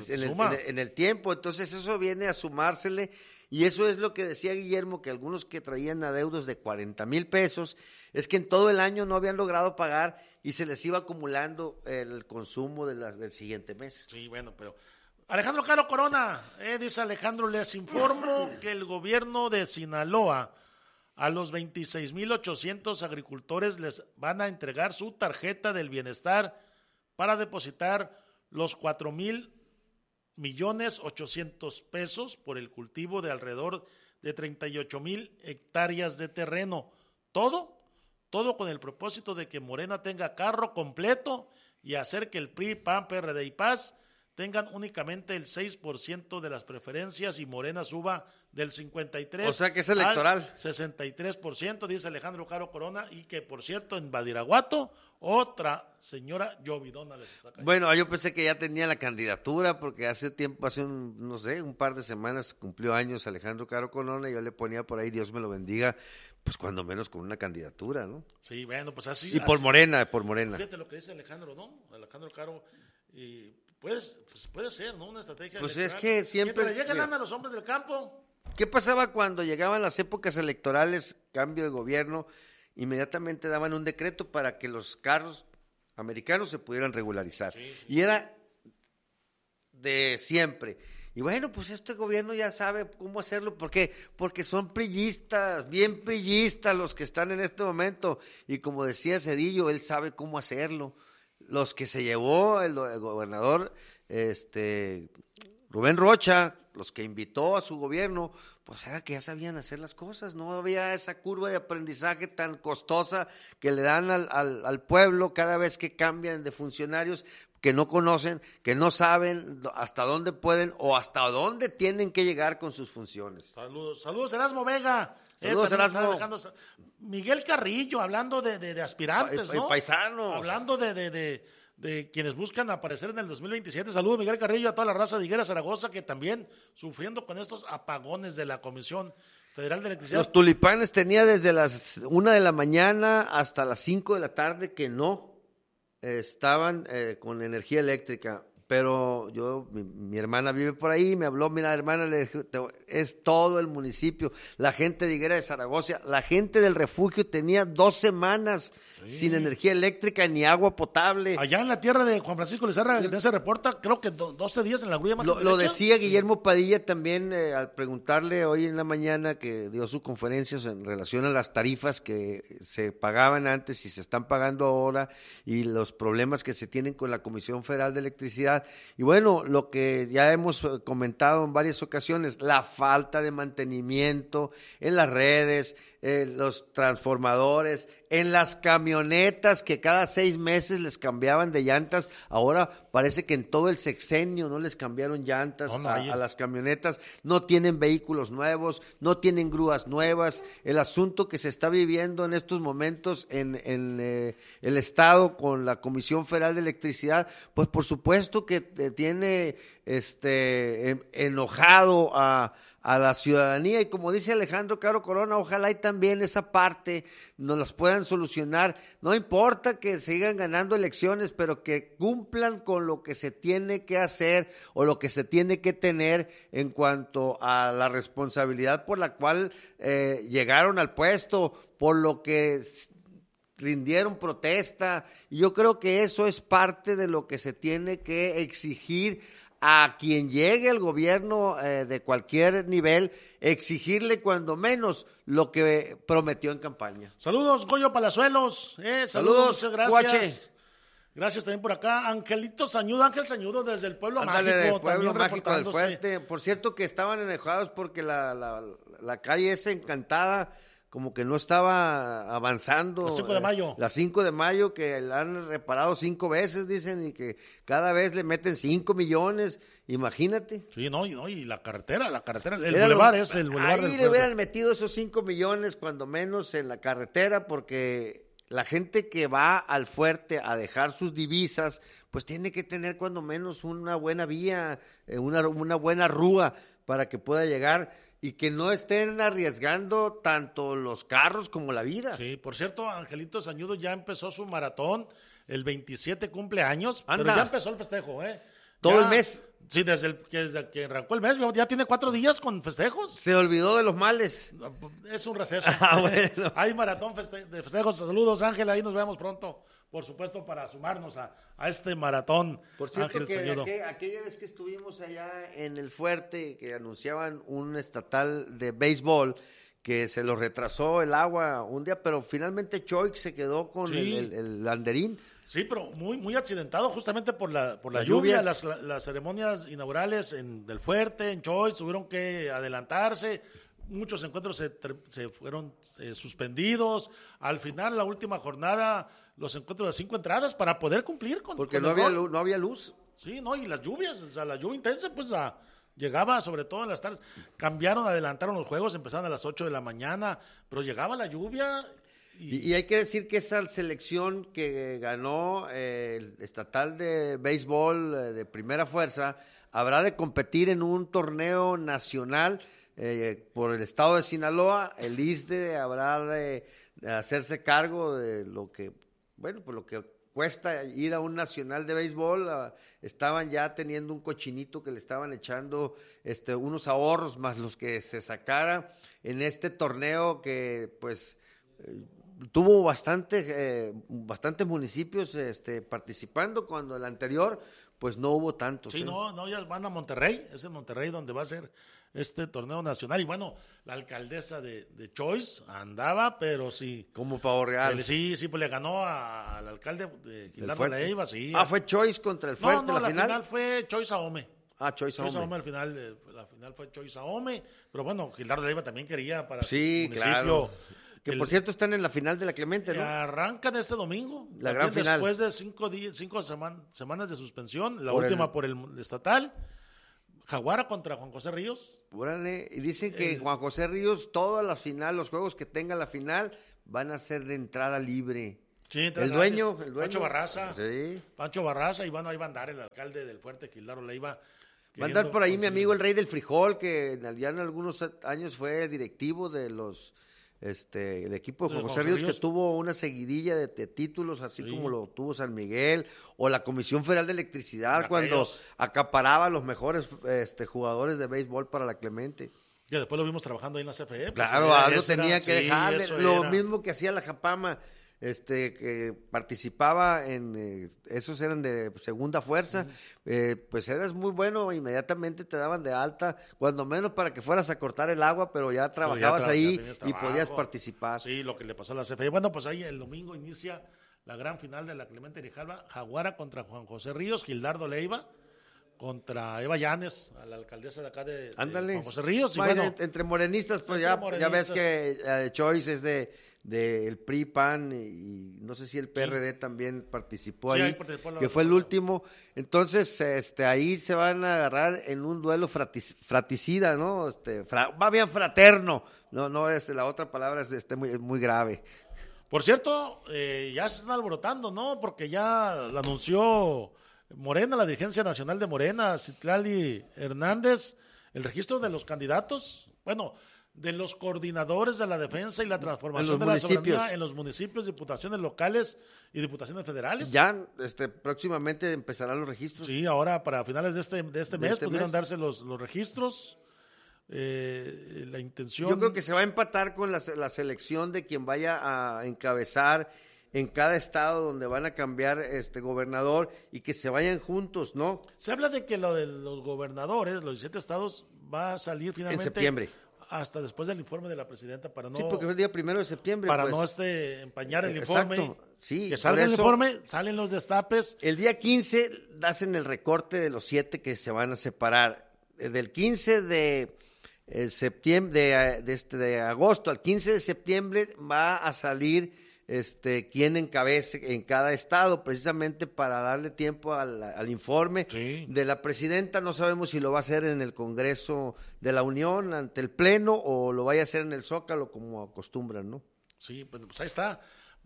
en el tiempo. Entonces eso viene a sumársele, y eso es lo que decía Guillermo, que algunos que traían adeudos de 40,000 pesos, es que en todo el año no habían logrado pagar y se les iba acumulando el consumo del siguiente mes. Sí, bueno, pero Alejandro Caro Corona, dice Alejandro, les informo que el gobierno de Sinaloa a los 26,800 agricultores les van a entregar su tarjeta del bienestar para depositar los 4,000,800,000 pesos por el cultivo de alrededor de 38,000 hectáreas de terreno. Todo con el propósito de que Morena tenga carro completo y hacer que el PRI, PAN, PRD y PAS tengan únicamente el 6% de las preferencias y Morena suba del 53%. O sea que es electoral. Al 63%, dice Alejandro Caro Corona, y que, por cierto, en Badiraguato, otra señora llovidona les está cayendo. Bueno, yo pensé que ya tenía la candidatura, porque hace un par de semanas cumplió años Alejandro Caro Corona, y yo le ponía por ahí, Dios me lo bendiga, pues cuando menos con una candidatura, ¿no? Sí, bueno, pues así. Y por Morena. Fíjate lo que dice Alejandro, ¿no? Alejandro Caro, y puede ser, ¿no? Una estrategia pues electoral. Es que siempre... Mientras llegan a los hombres del campo. ¿Qué pasaba cuando llegaban las épocas electorales, cambio de gobierno? Inmediatamente daban un decreto para que los carros americanos se pudieran regularizar. Sí. Y era de siempre. Y bueno, pues este gobierno ya sabe cómo hacerlo. ¿Por qué? Porque son priistas, bien priistas los que están en este momento. Y como decía Cedillo, él sabe cómo hacerlo. Los que se llevó el gobernador Rubén Rocha, los que invitó a su gobierno, pues era que ya sabían hacer las cosas, no había esa curva de aprendizaje tan costosa que le dan al pueblo cada vez que cambian de funcionarios, que no conocen, que no saben hasta dónde pueden o hasta dónde tienen que llegar con sus funciones. Saludos Erasmo Vega. Saludos, Erasmo. Miguel Carrillo, hablando de aspirantes, ¿no? Paisanos. Hablando de quienes buscan aparecer en el 2027. Saludos Miguel Carrillo, a toda la raza de Higuera Zaragoza, que también sufriendo con estos apagones de la Comisión Federal de Electricidad. Los Tulipanes tenía desde las 1 de la mañana hasta las 5 de la tarde que no estaban con energía eléctrica. Pero mi hermana vive por ahí, me habló, mira hermana, le dije, es todo el municipio, la gente de Higuera de Zaragoza, la gente del refugio tenía 2 semanas sin energía eléctrica ni agua potable. Allá en la tierra de Juan Francisco Lizarra, que se reporta, creo que 12 días en la grulla más. Lo decía Guillermo Padilla también al preguntarle hoy en la mañana que dio sus conferencias en relación a las tarifas que se pagaban antes y se están pagando ahora y los problemas que se tienen con la Comisión Federal de Electricidad. Y bueno, lo que ya hemos comentado en varias ocasiones, la falta de mantenimiento en las redes, los transformadores, en las camionetas que cada 6 meses les cambiaban de llantas, ahora parece que en todo el sexenio no les cambiaron llantas a las camionetas, no tienen vehículos nuevos, no tienen grúas nuevas. El asunto que se está viviendo en estos momentos en el Estado con la Comisión Federal de Electricidad, pues por supuesto que tiene enojado a la ciudadanía, y como dice Alejandro Caro Corona, ojalá y también esa parte nos las puedan solucionar. No importa que sigan ganando elecciones, pero que cumplan con lo que se tiene que hacer o lo que se tiene que tener en cuanto a la responsabilidad por la cual llegaron al puesto, por lo que rindieron protesta, y yo creo que eso es parte de lo que se tiene que exigir a quien llegue al gobierno de cualquier nivel, exigirle cuando menos lo que prometió en campaña. Saludos, Goyo Palazuelos. Saludos, muchas gracias. Guache. Gracias también por acá. Angelito Sañudo, Ángel Sañudo desde el Pueblo Ándale, Mágico. del Pueblo también Mágico del Fuerte. Por cierto que estaban enojados porque la calle esa Encantada como que no estaba avanzando. La 5 de mayo. La 5 de mayo, que la han reparado 5 veces, dicen, y que cada vez le meten 5 millones, imagínate. Sí, y la carretera, el bulevar es el bulevar. Ahí le hubieran metido esos 5 millones, cuando menos, en la carretera, porque la gente que va al fuerte a dejar sus divisas, pues tiene que tener cuando menos una buena vía, una buena rúa para que pueda llegar y que no estén arriesgando tanto los carros como la vida. Sí, por cierto, Angelito Sañudo ya empezó su maratón, el 27 cumpleaños, Anda. pero ya empezó el festejo, Todo ya, el mes. Sí, desde que arrancó el mes, ya tiene 4 días con festejos. Se olvidó de los males. Es un receso. Bueno. Hay maratón de festejos. Saludos, Ángel, ahí nos vemos pronto, por supuesto, para sumarnos a este maratón. Por cierto, Ángel que Sañudo. aquella vez que estuvimos allá en el fuerte, que anunciaban un estatal de béisbol, que se lo retrasó el agua un día, pero finalmente Choix se quedó con Sí. el Anderín. Sí, pero muy accidentado justamente por la Las lluvia. lluvias. Las ceremonias inaugurales del Fuerte, en Choice, tuvieron que adelantarse. Muchos encuentros se fueron suspendidos. Al final, la última jornada, los encuentros de 5 entradas para poder cumplir con Porque con no el había gol. luz, no había luz. Sí, y las lluvias, o sea, la lluvia intensa, pues llegaba sobre todo en las tardes. Adelantaron los juegos, empezaron a las 8 de la mañana, pero llegaba la lluvia. Y hay que decir que esa selección que ganó el estatal de béisbol de primera fuerza habrá de competir en un torneo nacional por el estado de Sinaloa. El ISSSTE habrá de hacerse cargo de lo que, pues lo que cuesta ir a un nacional de béisbol. Estaban ya teniendo un cochinito que le estaban echando unos ahorros más los que se sacara en este torneo que pues tuvo bastantes municipios participando, cuando el anterior pues no hubo tantos. Sí, no, ya van a Monterrey, es en Monterrey donde va a ser este torneo nacional. Y bueno, la alcaldesa de Choice andaba, pero sí. Como Pavo Real. Sí, pues le ganó al alcalde de Gildardo Leiva, sí. ¿Fue Choice contra el Fuerte la final? final fue Choice Ahome. Choice Ahome. Al final, la final fue Choice Ahome, pero bueno, Gildardo Leiva también quería para sí, su municipio. claro. Que por cierto están en la final de la Clemente, ¿no? Arrancan este domingo. La gran final. Después de 5 semanas de suspensión, la Por última por el estatal. Jaguara contra Juan José Ríos. Órale, y dicen que Juan José Ríos, todas las final, los juegos que tenga la final, van a ser de entrada libre. Sí, el dueño. Pancho Barraza. Sí. Pancho Barraza, y bueno, ahí va a andar el alcalde del Fuerte, Gildardo Leiva. Va a andar por ahí mi amigo el Rey del Frijol, que ya en algunos años fue directivo de los el equipo de Juan José Ríos, que tuvo una seguidilla de títulos, así como lo tuvo San Miguel, o la Comisión Federal de Electricidad, cuando acaparaba los mejores jugadores de béisbol para la Clemente. Y después lo vimos trabajando ahí en la CFE. Claro, algo tenía que dejarle. Lo mismo que hacía la Japama, que participaba en, esos eran de segunda fuerza, pues eras muy bueno, inmediatamente te daban de alta, cuando menos para que fueras a cortar el agua, pero ya trabajabas ahí y podías participar. Sí, lo que le pasó a la CFE. Bueno, pues ahí el domingo inicia la gran final de la Clemente Grijalva, Jaguara contra Juan José Ríos, Gildardo Leiva contra Eva Llanes, a la alcaldesa de acá de Juan José Ríos. Y bueno, entre morenistas, pues ya ves que Choice es del PRI, PAN, y no sé si el PRD también participó ahí, que fue el último. Entonces, ahí se van a agarrar en un duelo fratricida, ¿no? Va bien fraterno. No, la otra palabra es muy grave. Por cierto, ya se están alborotando, ¿no? Porque ya lo anunció Morena, la dirigencia nacional de Morena, Citlali Hernández, el registro de los candidatos, de los coordinadores de la defensa y la transformación de la soberanía en los municipios, diputaciones locales y diputaciones federales. Ya próximamente empezarán los registros. Sí, ahora para finales de este mes pudieron darse los registros. La intención... Yo creo que se va a empatar con la selección de quien vaya a encabezar en cada estado donde van a cambiar gobernador, y que se vayan juntos, ¿no? Se habla de que lo de los gobernadores, los 17 estados, va a salir finalmente en septiembre. Hasta después del informe de la presidenta, para no... Sí, porque es el día 1 de septiembre. Para no empañar el informe. Exacto, sí. Que salga el informe, salen los destapes. El día 15 hacen el recorte de los 7 que se van a separar. Del 15 de septiembre, de agosto al 15 de septiembre va a salir quien encabece en cada estado, precisamente para darle tiempo al informe de la presidenta. No sabemos si lo va a hacer en el Congreso de la Unión, ante el Pleno, o lo vaya a hacer en el Zócalo, como acostumbran, ¿no? Sí, pues ahí está.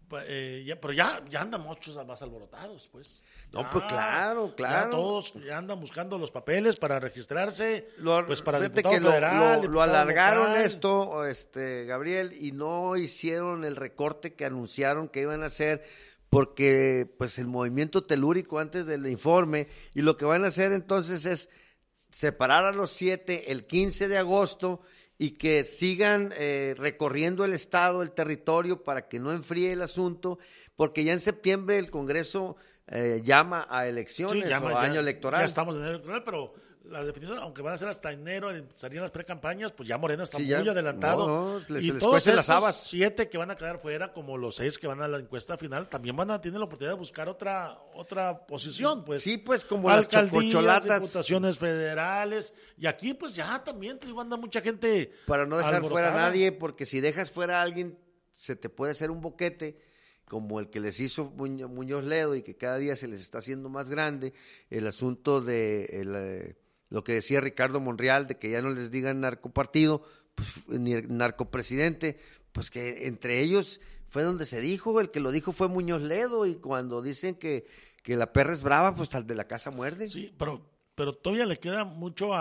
Pero ya andan muchos más alborotados, pues. No, pues claro. Ya todos ya andan buscando los papeles para registrarse, pues para diputado federal. Lo alargaron local. Esto, Gabriel, y no hicieron el recorte que anunciaron que iban a hacer, porque pues el movimiento telúrico antes del informe, y lo que van a hacer entonces es separar a los 7 el 15 de agosto, y que sigan recorriendo el estado, el territorio, para que no enfríe el asunto, porque ya en septiembre el Congreso llama a elecciones, o a año electoral. Ya estamos en año electoral, pero la definición, aunque van a ser hasta enero, serían las precampañas, pues ya Morena está muy adelantado. Se les cuecen las habas. 7 que van a quedar fuera, como los 6 que van a la encuesta final, también tienen la oportunidad de buscar otra posición, pues. Sí, pues como las chococholatas, diputaciones federales, y aquí pues ya también, te digo, anda mucha gente para no dejar alborotada. fuera a nadie, porque si dejas fuera a alguien, se te puede hacer un boquete, como el que les hizo Muñoz Ledo, y que cada día se les está haciendo más grande, el asunto de lo que decía Ricardo Monreal, de que ya no les digan narcopartido, pues, ni narcopresidente, pues que entre ellos fue donde se dijo, el que lo dijo fue Muñoz Ledo, y cuando dicen que la perra es brava, pues tal de la casa muerde. Sí, pero todavía le queda mucho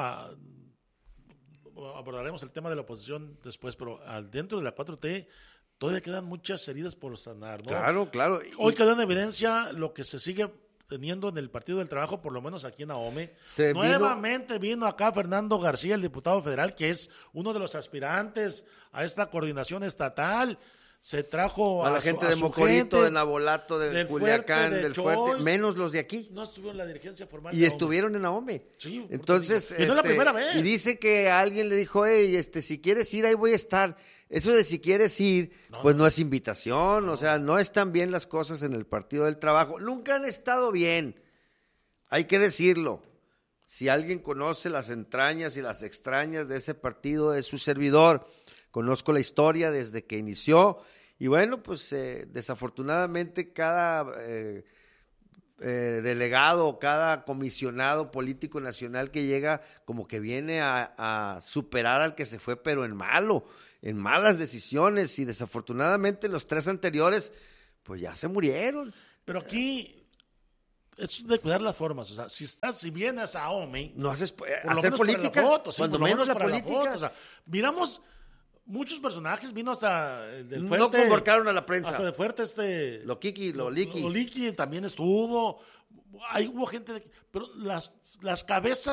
abordaremos el tema de la oposición después, pero dentro de la 4T todavía quedan muchas heridas por sanar, ¿no? Claro. Hoy quedó en evidencia lo que se sigue teniendo en el Partido del Trabajo, por lo menos aquí en Ahome. Nuevamente vino acá Fernando García, el diputado federal, que es uno de los aspirantes a esta coordinación estatal. Se trajo a la gente de Mocorito, de Nabolato, de Culiacán, del Fuerte, menos los de aquí. No estuvieron en la dirigencia formal. Y estuvieron en Ahome. Sí. Entonces, y no es la primera vez. Y dice que alguien le dijo, si quieres ir, ahí voy a estar. Eso de si quieres ir, no es invitación, o sea, no están bien las cosas en el Partido del Trabajo. Nunca han estado bien, hay que decirlo. Si alguien conoce las entrañas y las extrañas de ese partido, es su servidor. conozco la historia desde que inició, y bueno, pues desafortunadamente cada delegado, cada comisionado político nacional que llega, como que viene a superar al que se fue, pero en malas decisiones, y desafortunadamente los 3 anteriores, pues ya se murieron. Pero aquí es de cuidar las formas, o sea, si vienes a OMI, no haces por lo hacer menos política, para la foto, sí, cuando por lo menos la para política. foto, o sea, miramos muchos personajes, vino hasta del Fuerte. No convocaron a la prensa. Hasta de Fuerte Loliki también estuvo. Hubo gente, pero las cabezas